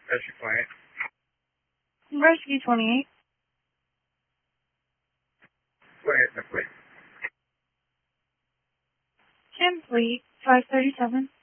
That's your client. Rescue 28. Go ahead, no, please. Jim Fleet, 537.